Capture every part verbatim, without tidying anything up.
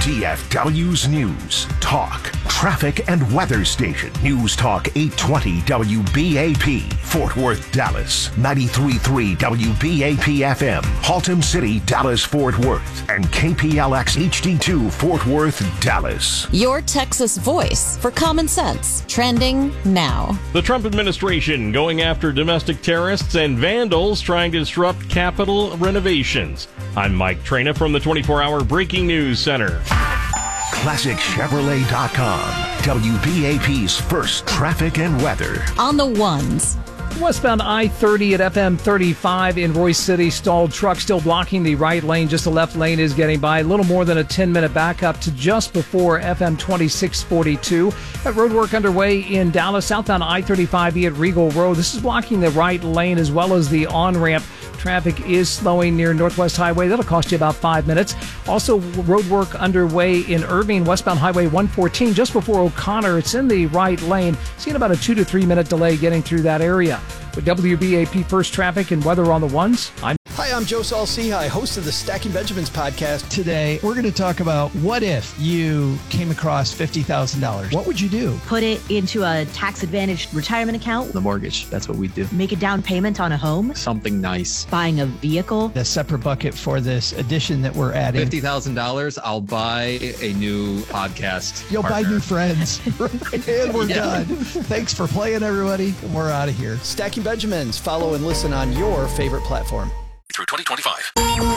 D F W's News, Talk, Traffic and Weather Station. News Talk eight twenty W B A P, Fort Worth, Dallas. ninety-three point three W B A P F M, Haltom City, Dallas, Fort Worth. And K P L X H D two, Fort Worth, Dallas. Your Texas voice for common sense. Trending now. The Trump administration going after domestic terrorists and vandals trying to disrupt Capitol renovations. I'm Mike Traina from the twenty-four hour Breaking News Center. Classic Chevrolet dot com, W B A P's first traffic and weather. On the ones. Westbound I thirty at F M thirty-five in Royce City. Stalled truck still blocking the right lane. Just the left lane is getting by. A little more than a ten-minute backup to just before F M twenty-six forty-two. That road work underway in Dallas. Southbound I thirty-five E at Regal Road. This is blocking the right lane as well as the on-ramp. Traffic is slowing near Northwest Highway. That'll cost you about five minutes. Also, road work underway in Irving, westbound Highway one fourteen, just before O'Connor. It's in the right lane. Seeing about a two to three minute delay getting through that area. With W B A P First Traffic and Weather on the Ones, I'm Hi, I'm Joe Saul-Sehy, host of the Stacking Benjamins podcast. Today, we're going to talk about what if you came across fifty thousand dollars. What would you do? Put it into a tax-advantaged retirement account. The mortgage, that's what we do. Make a down payment on a home. Something nice. Buying a vehicle. A separate bucket for this addition that we're adding. fifty thousand dollars, I'll buy a new podcast You'll partner. buy new friends. And we're Yeah. done. Thanks for playing, everybody. We're out of here. Stacking Benjamins. Follow and listen on your favorite platform. Through twenty twenty-five.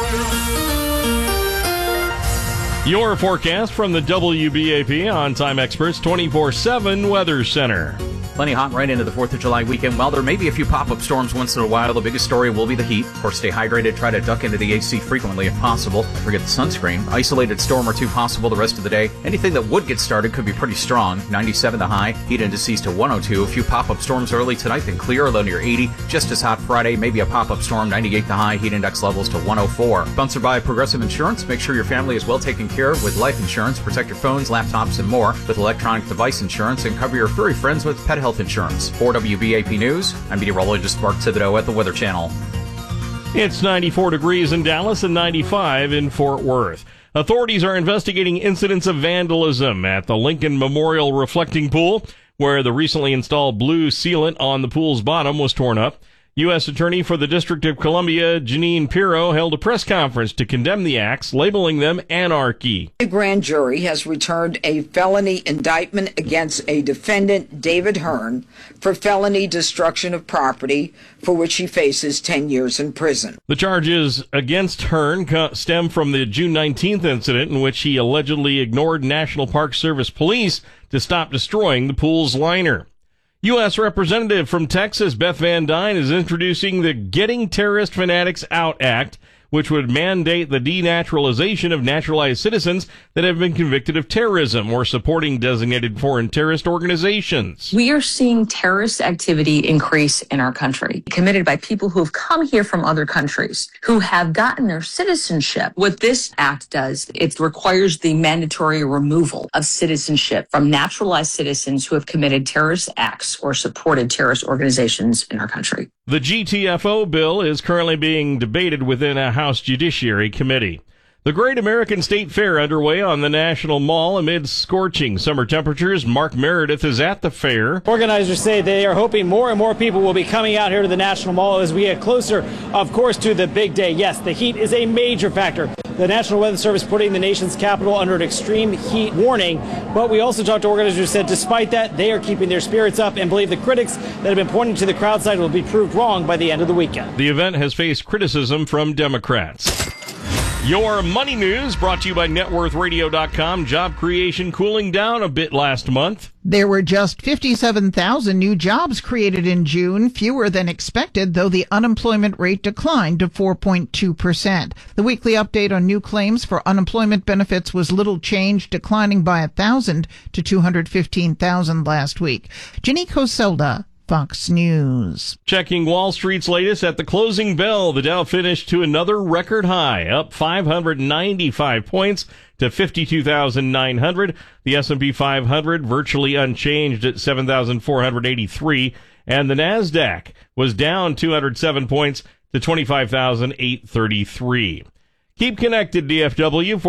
Your forecast from the W B A P On-Time Experts twenty-four seven Weather Center. Plenty hot right into the fourth of July weekend. While there may be a few pop-up storms once in a while, the biggest story will be the heat. Of course, stay hydrated. Try to duck into the A C frequently if possible. Don't forget the sunscreen. Isolated storm or two possible the rest of the day. Anything that would get started could be pretty strong. ninety-seven the high. Heat indices to one oh two. A few pop-up storms early tonight, then clear, low near eighty. Just as hot Friday. Maybe a pop-up storm. ninety-eight the high. Heat index levels to one oh four. Sponsored by Progressive Insurance. Make sure your family is well taken care of with life insurance. Protect your phones, laptops, and more with electronic device insurance. And cover your furry friends with pet health insurance. For W B A P News, I'm meteorologist Mark Thibodeau at the Weather Channel. It's ninety-four degrees in Dallas and ninety-five in Fort Worth. Authorities are investigating incidents of vandalism at the Lincoln Memorial Reflecting Pool, where the recently installed blue sealant on the pool's bottom was torn up. U S Attorney for the District of Columbia, Janine Pirro, held a press conference to condemn the acts, labeling them anarchy. The grand jury has returned a felony indictment against a defendant, David Hearn, for felony destruction of property, for which he faces ten years in prison. The charges against Hearn stem from the June nineteenth incident in which he allegedly ignored National Park Service police to stop destroying the pool's liner. U S Representative from Texas, Beth Van Dyne, is introducing the Getting Terrorist Fanatics Out Act, which would mandate the denaturalization of naturalized citizens that have been convicted of terrorism or supporting designated foreign terrorist organizations. We are seeing terrorist activity increase in our country, committed by people who have come here from other countries, who have gotten their citizenship. What this act does, it requires the mandatory removal of citizenship from naturalized citizens who have committed terrorist acts or supported terrorist organizations in our country. The G T F O bill is currently being debated within a House Judiciary Committee. The Great American State Fair underway on the National Mall amid scorching summer temperatures. Mark Meredith is at the fair. Organizers say they are hoping more and more people will be coming out here to the National Mall as we get closer, of course, to the big day. Yes, the heat is a major factor. The National Weather Service putting the nation's capital under an extreme heat warning. But we also talked to organizers who said despite that, they are keeping their spirits up and believe the critics that have been pointing to the crowd side will be proved wrong by the end of the weekend. The event has faced criticism from Democrats. Your money news brought to you by net worth radio dot com. Job creation cooling down a bit last month. There were just fifty-seven thousand new jobs created in June, fewer than expected, though the unemployment rate declined to four point two percent. The weekly update on new claims for unemployment benefits was little changed, declining by one thousand to two hundred fifteen thousand last week. Jenny Coselda, Fox News. Checking Wall Street's latest at the closing bell, the Dow finished to another record high, up five hundred ninety-five points to fifty-two thousand nine hundred. The S and P five hundred virtually unchanged at seven thousand four hundred eighty-three, and the NASDAQ was down two hundred seven points to twenty-five thousand eight hundred thirty-three. Keep connected, D F W.